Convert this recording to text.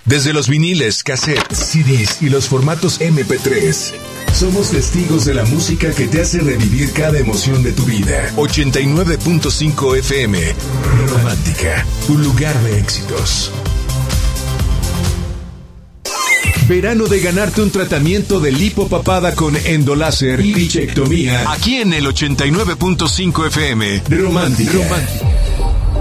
Desde los viniles, cassettes, CDs y los formatos MP3. Somos testigos de la música que te hace revivir cada emoción de tu vida. 89.5 FM. Romántica, un lugar de éxitos. Verano de ganarte un tratamiento de lipopapada con endoláser y bichectomía. Aquí en el 89.5 FM. Romántica.